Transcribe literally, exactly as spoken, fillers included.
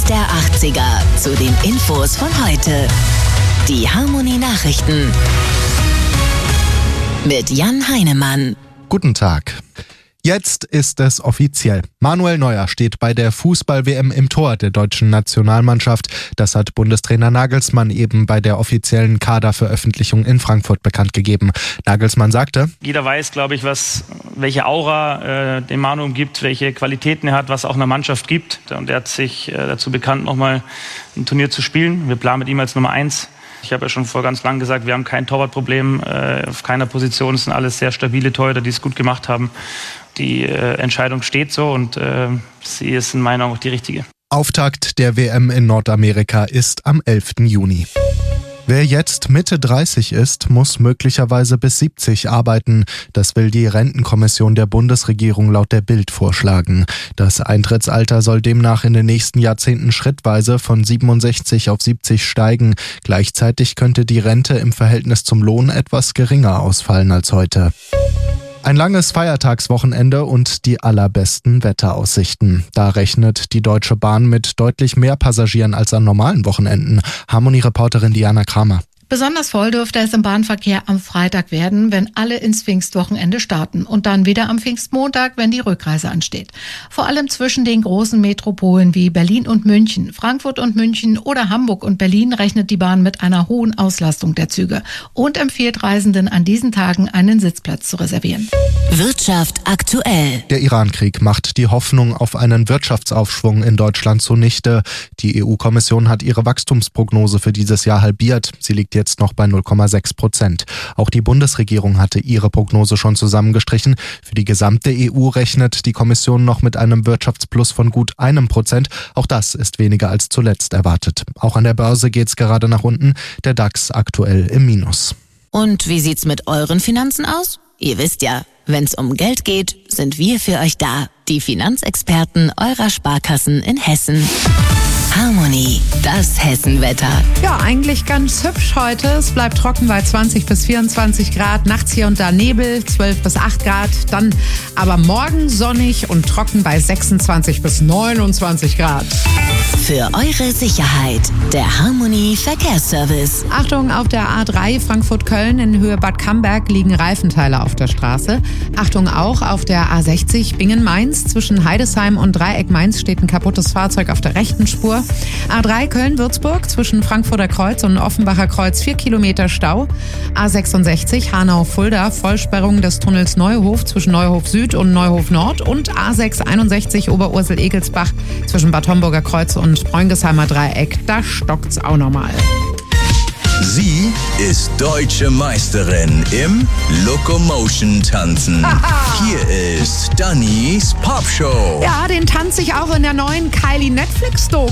der achtziger zu den Infos von heute. Die Harmonie-Nachrichten mit Jan Heinemann. Guten Tag. Jetzt ist es offiziell. Manuel Neuer steht bei der Fußball-W M im Tor der deutschen Nationalmannschaft. Das hat Bundestrainer Nagelsmann eben bei der offiziellen Kaderveröffentlichung in Frankfurt bekannt gegeben. Nagelsmann sagte: Jeder weiß, glaube ich, was, welche Aura äh, dem Manu gibt, welche Qualitäten er hat, was auch einer Mannschaft gibt. Und er hat sich äh, dazu bekannt, nochmal ein Turnier zu spielen. Wir planen mit ihm als Nummer eins. Ich habe ja schon vor ganz lang gesagt, wir haben kein Torwartproblem äh, auf keiner Position. Es sind alles sehr stabile Torhüter, die es gut gemacht haben. Die äh, Entscheidung steht so und äh, sie ist in meiner Meinung auch die richtige. Auftakt der W M in Nordamerika ist am elften Juni. Wer jetzt Mitte dreißig ist, muss möglicherweise bis siebzig arbeiten. Das will die Rentenkommission der Bundesregierung laut der Bild vorschlagen. Das Eintrittsalter soll demnach in den nächsten Jahrzehnten schrittweise von siebenundsechzig auf siebzig steigen. Gleichzeitig könnte die Rente im Verhältnis zum Lohn etwas geringer ausfallen als heute. Ein langes Feiertagswochenende und die allerbesten Wetteraussichten. Da rechnet die Deutsche Bahn mit deutlich mehr Passagieren als an normalen Wochenenden. Harmonie-Reporterin Diana Kramer. Besonders voll dürfte es im Bahnverkehr am Freitag werden, wenn alle ins Pfingstwochenende starten und dann wieder am Pfingstmontag, wenn die Rückreise ansteht. Vor allem zwischen den großen Metropolen wie Berlin und München, Frankfurt und München oder Hamburg und Berlin rechnet die Bahn mit einer hohen Auslastung der Züge und empfiehlt Reisenden an diesen Tagen einen Sitzplatz zu reservieren. Wirtschaft aktuell. Der Iran-Krieg macht die Hoffnung auf einen Wirtschaftsaufschwung in Deutschland zunichte. Die E U-Kommission hat ihre Wachstumsprognose für dieses Jahr halbiert. Sie liegt jetzt noch bei null Komma sechs Prozent. Auch die Bundesregierung hatte ihre Prognose schon zusammengestrichen. Für die gesamte E U rechnet die Kommission noch mit einem Wirtschaftsplus von gut einem Prozent. Auch das ist weniger als zuletzt erwartet. Auch an der Börse geht's gerade nach unten. Der DAX aktuell im Minus. Und wie sieht's mit euren Finanzen aus? Ihr wisst ja, wenn's um Geld geht, sind wir für euch da. Die Finanzexperten eurer Sparkassen in Hessen. Harmonie, das Hessenwetter. Ja, eigentlich ganz hübsch heute. Es bleibt trocken bei zwanzig bis vierundzwanzig Grad. Nachts hier und da Nebel, zwölf bis acht Grad. Dann aber morgen sonnig und trocken bei sechsundzwanzig bis neunundzwanzig Grad. Für eure Sicherheit, der Harmonie Verkehrsservice. Achtung, auf der A drei Frankfurt-Köln in Höhe Bad Camberg liegen Reifenteile auf der Straße. Achtung auch auf der A sechzig Bingen-Mainz. Zwischen Heidesheim und Dreieck-Mainz steht ein kaputtes Fahrzeug auf der rechten Spur. A drei Köln-Würzburg zwischen Frankfurter Kreuz und Offenbacher Kreuz vier Kilometer Stau. A sechsundsechzig Hanau-Fulda Vollsperrung des Tunnels Neuhof zwischen Neuhof Süd und Neuhof Nord und A sechshunderteinundsechzig Oberursel-Egelsbach zwischen Bad Homburger Kreuz und Bräungesheimer Dreieck. Da stockt's auch nochmal. Sie ist deutsche Meisterin im Locomotion-Tanzen. Hier ist Dannys Popshow. Ja, den tanze ich auch in der neuen Kylie Netflix-Doku.